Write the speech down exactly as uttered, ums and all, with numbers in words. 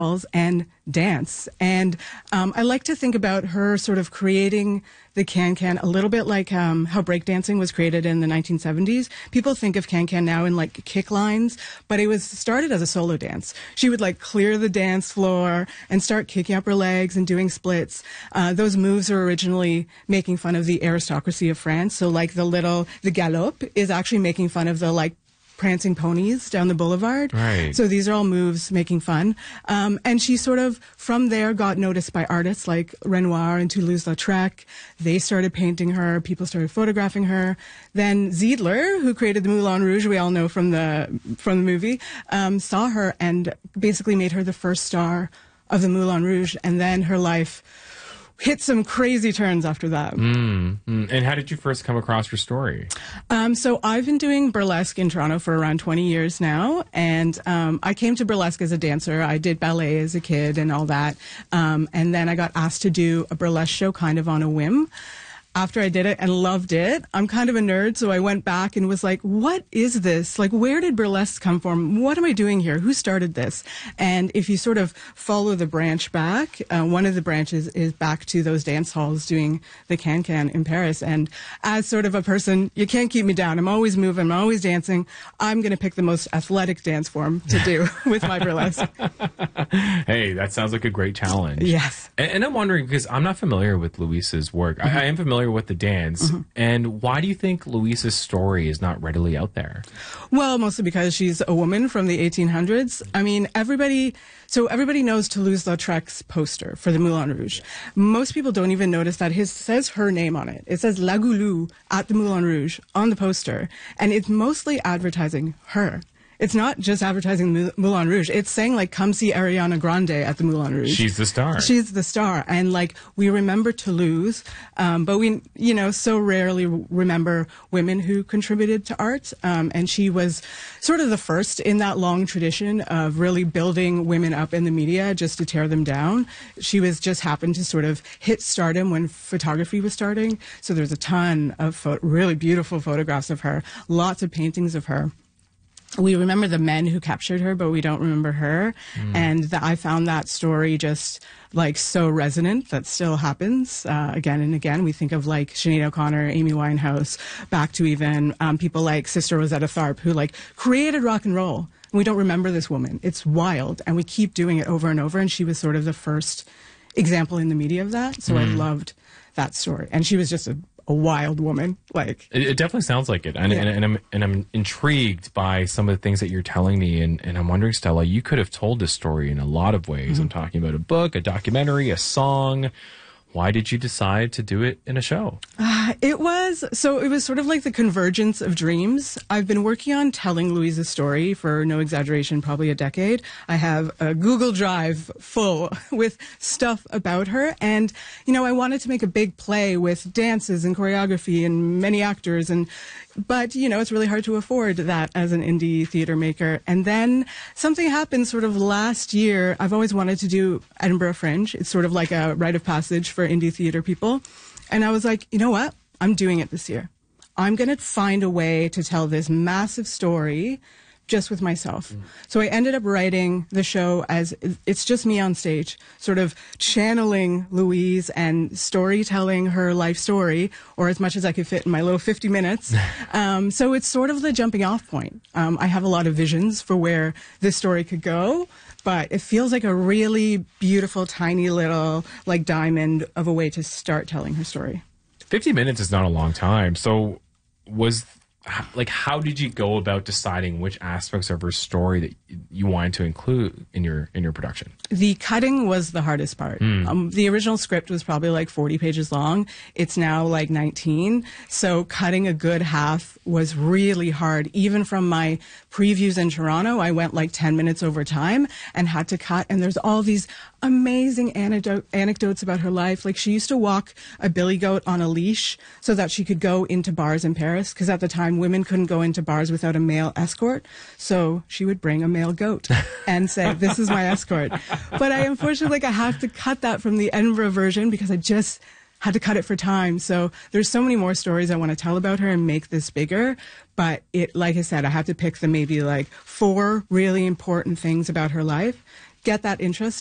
and dance. And um, I like to think about her sort of creating the can-can a little bit like um, how breakdancing was created in the nineteen seventies. People think of can-can now in like kick lines, but it was started as a solo dance. She would like clear the dance floor and start kicking up her legs and doing splits. Uh, those moves are originally making fun of the aristocracy of France. So like the little, the galop is actually making fun of the like prancing ponies down the boulevard. Right. So these are all moves making fun. Um, and she sort of, from there, got noticed by artists like Renoir and Toulouse-Lautrec. They started painting her. People started photographing her. Then Ziedler, who created the Moulin Rouge, we all know from the, from the movie, um, saw her and basically made her the first star of the Moulin Rouge. And then her life hit some crazy turns after that. Mm, mm. And how did you first come across her story? Um, so I've been doing burlesque in Toronto for around twenty years now. And um, I came to burlesque as a dancer. I did ballet as a kid and all that. Um, and then I got asked to do a burlesque show kind of on a whim. After I did it and loved it, I'm kind of a nerd, so I went back and was like, what is this? Like, where did burlesque come from? What am I doing here? Who started this? And if you sort of follow the branch back, uh, one of the branches is back to those dance halls doing the can-can in Paris. And as sort of a person, you can't keep me down. I'm always moving. I'm always dancing. I'm going to pick the most athletic dance form to do with my burlesque. Hey, that sounds like a great challenge. Yes. And, and I'm wondering, because I'm not familiar with Louise's work. Mm-hmm. I, I am familiar with the dance. Mm-hmm. And why do you think Louise's story is not readily out there? Well, mostly because she's a woman from the eighteen hundreds. I mean, everybody, so everybody knows Toulouse-Lautrec's poster for the Moulin Rouge. Most people don't even notice that his says her name on it. It says La Goulou at the Moulin Rouge on the poster. And it's mostly advertising her. It's not just advertising the Moulin Rouge. It's saying, like, come see Ariana Grande at the Moulin Rouge. She's the star. She's the star. And, like, we remember Toulouse, um, but we, you know, so rarely remember women who contributed to art. Um, and she was sort of the first in that long tradition of really building women up in the media just to tear them down. She was just happened to sort of hit stardom when photography was starting. So there's a ton of pho- really beautiful photographs of her, lots of paintings of her. We remember the men who captured her, but we don't remember her. Mm. And the, I found that story just like so resonant. That still happens uh, again and again. We think of like Sinead O'Connor, Amy Winehouse, back to even um, people like Sister Rosetta Tharpe, who like created rock and roll. We don't remember this woman. It's wild, and we keep doing it over and over. And she was sort of the first example in the media of that. So mm. I loved that story, and she was just a a wild woman. Like it, it definitely sounds like it. And, yeah. and, and I'm and I'm intrigued by some of the things that you're telling me. And, and I'm wondering, Stella, you could have told this story in a lot of ways. Mm-hmm. I'm talking about a book, a documentary, a song. Why did you decide to do it in a show? Uh, it was, so it was sort of like the convergence of dreams. I've been working on telling Louise's story for, no exaggeration, probably a decade. I have a Google Drive full with stuff about her. And, you know, I wanted to make a big play with dances and choreography and many actors. And, but, you know, it's really hard to afford that as an indie theater maker. And then something happened sort of last year. I've always wanted to do Edinburgh Fringe. It's sort of like a rite of passage for indie theater people. And I was like, you know what? I'm doing it this year. I'm going to find a way to tell this massive story just with myself. Mm. So I ended up writing the show as it's just me on stage, sort of channeling Louise and storytelling her life story, or as much as I could fit in my little fifty minutes. um, so it's sort of the jumping off point. Um, I have a lot of visions for where this story could go, but it feels like a really beautiful, tiny little like diamond of a way to start telling her story. fifty minutes is not a long time. So was like, how did you go about deciding which aspects of her story that you wanted to include in your in your production? The cutting was the hardest part. Mm. Um, the original script was probably like forty pages long. It's now like nineteen. So cutting a good half was really hard. Even from my previews in Toronto, I went like ten minutes over time and had to cut. And there's all these amazing anecdote, anecdotes about her life. Like she used to walk a billy goat on a leash so that she could go into bars in Paris, because at the time women couldn't go into bars without a male escort. So she would bring a male goat and say, this is my escort. But I unfortunately, like, I have to cut that from the Edinburgh version because I just had to cut it for time. So there's so many more stories I want to tell about her and make this bigger. But it, like I said, I have to pick the maybe like four really important things about her life get that interest